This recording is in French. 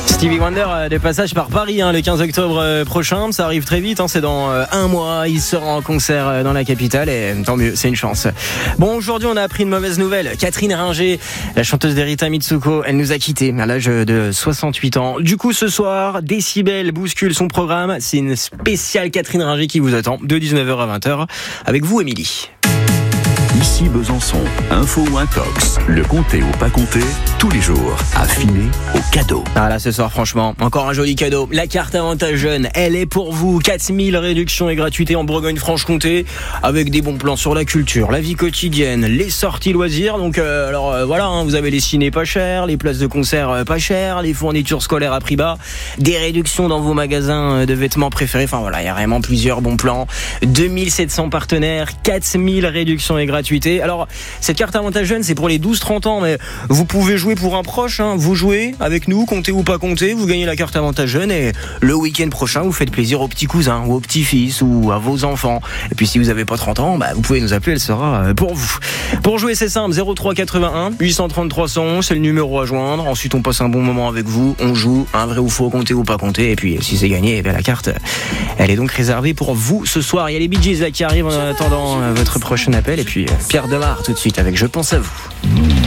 Stevie Wonder de passage par Paris le 15 octobre prochain, ça arrive très vite, c'est dans un mois, il sera en concert dans la capitale et tant mieux, c'est une chance. Bon, aujourd'hui on a appris une mauvaise nouvelle, Catherine Ringer, la chanteuse d'Erita Mitsuko, elle nous a quittés à l'âge de 68 ans. Du coup ce soir, Décibel bouscule son programme, c'est une spéciale Catherine Ringer qui vous attend de 19h à 20h avec vous Émilie. Ici Besançon, info ou intox, le compter ou pas compter, tous les jours, affiné au cadeau. Ah là ce soir franchement, encore un joli cadeau. La carte avantage jeune, elle est pour vous. 4000 réductions et gratuités en Bourgogne-Franche-Comté, avec des bons plans sur la culture, la vie quotidienne, les sorties loisirs. Donc voilà, vous avez les ciné pas chers, les places de concert pas chères, les fournitures scolaires à prix bas, des réductions dans vos magasins de vêtements préférés. Enfin voilà, il y a vraiment plusieurs bons plans. 2700 partenaires, 4000 réductions et gratuités. Alors cette carte avantage jeune c'est pour les 12-30 ans, mais vous pouvez jouer pour un proche, vous jouez avec nous, comptez ou pas comptez, vous gagnez la carte avantage jeune et le week-end prochain vous faites plaisir aux petits cousins ou aux petits-fils ou à vos enfants. Et puis si vous n'avez pas 30 ans, vous pouvez nous appeler, elle sera pour vous. Pour jouer c'est simple, 03 81 833 111, c'est le numéro à joindre. Ensuite on passe un bon moment avec vous, on joue, un vrai ou faux, comptez ou pas comptez. Et puis si c'est gagné, la carte elle est donc réservée pour vous ce soir. Il y a les Bee Gees qui arrivent en attendant votre prochain appel. Et puis Pierre Demar tout de suite avec Je pense à vous.